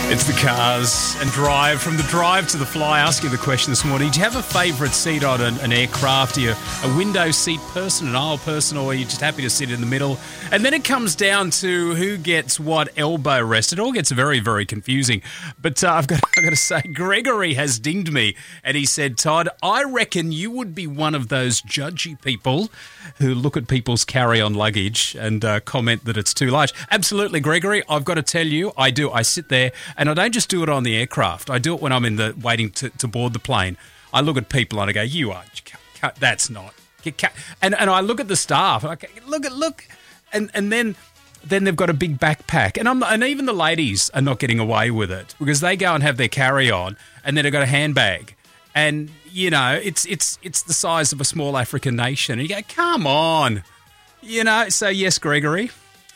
It's the Cars and Drive. From the drive to the fly, asking the question this morning, do you have a favourite seat on an aircraft? Are you a window seat person, an aisle person, or are you just happy to sit in the middle? And then it comes down to who gets what elbow rest. It all gets very, very confusing. But I've got to say, Gregory has dinged me and he said, Todd, I reckon you would be one of those judgy people who look at people's carry-on luggage and comment that it's too large. Absolutely, Gregory. I've got to tell you, I do. I sit there and I don't just do it on the aircraft. I do it when I'm waiting to board the plane. I look at people and I go, that's not. And I look at the staff. And I go, look. And then they've got a big backpack. And even the ladies are not getting away with it because they go and have their carry-on and then they've got a handbag. And, you know, it's the size of a small African nation. And you go, come on. You know, so yes, Gregory,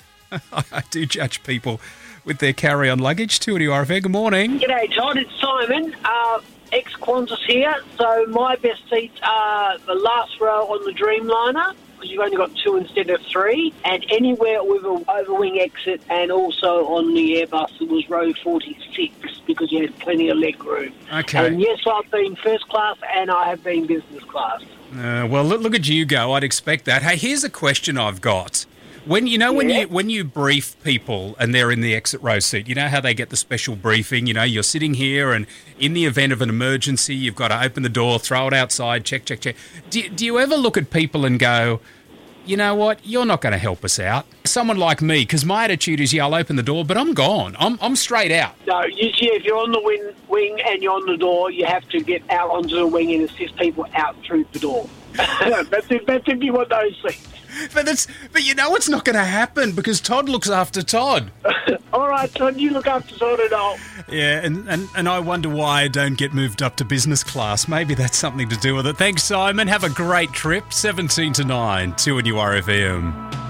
I do judge people with their carry-on luggage. 2RFM, good morning. G'day, Todd. It's Simon. Ex-Qantas here. So my best seats are the last row on the Dreamliner, because you've only got 2 instead of 3, and anywhere with an overwing exit, and also on the Airbus it was row 46 because you had plenty of leg room. Okay. And yes, I've been first class and I have been business class. Well, look at you go. I'd expect that. Hey, here's a question I've got. When you brief people and they're in the exit row seat, you know how they get the special briefing. You know, you're sitting here, and in the event of an emergency, you've got to open the door, throw it outside, check. Do you ever look at people and go, you know what, you're not going to help us out? Someone like me, because my attitude is, I'll open the door, but I'm gone. I'm straight out. No, if you're on the wing and you're on the door, you have to get out onto the wing and assist people out through the door. That's if you want those seats. But you know it's not going to happen because Todd looks after Todd. All right, Todd, you look after Todd and I'll... Yeah, and I wonder why I don't get moved up to business class. Maybe that's something to do with it. Thanks, Simon. Have a great trip. 7 to 9, 2RFM.